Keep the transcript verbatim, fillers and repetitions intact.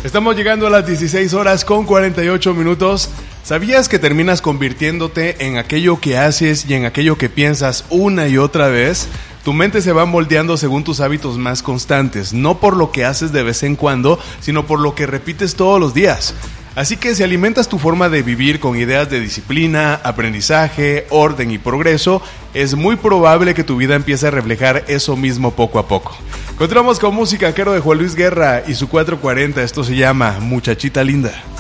Estamos llegando a las dieciséis horas con cuarenta y ocho minutos. ¿Sabías que terminas convirtiéndote en aquello que haces y en aquello que piensas una y otra vez? Tu mente se va moldeando según tus hábitos más constantes, no por lo que haces de vez en cuando, sino por lo que repites todos los días. Así que si alimentas tu forma de vivir con ideas de disciplina, aprendizaje, orden y progreso, es muy probable que tu vida empiece a reflejar eso mismo poco a poco. Continuamos con música, caro de Juan Luis Guerra y su cuatrocientos cuarenta. Esto se llama Muchachita Linda.